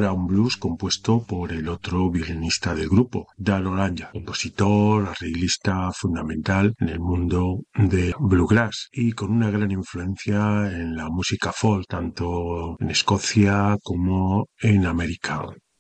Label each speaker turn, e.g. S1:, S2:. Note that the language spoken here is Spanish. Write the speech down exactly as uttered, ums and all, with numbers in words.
S1: fuera un blues compuesto por el otro violinista del grupo, Dal Oranja, compositor, arreglista fundamental en el mundo de bluegrass y con una gran influencia en la música folk, tanto en Escocia como en América.